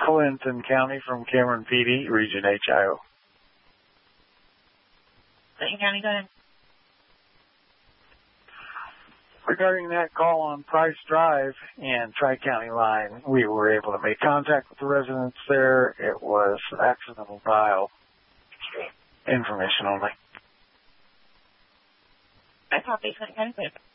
Clinton County from Cameron PD, Region HIO. Clinton County, go ahead. Regarding that call on Price Drive and Tri-County line, we were able to make contact with the residents there. It was accidental dial. Information only. I copy Clinton County.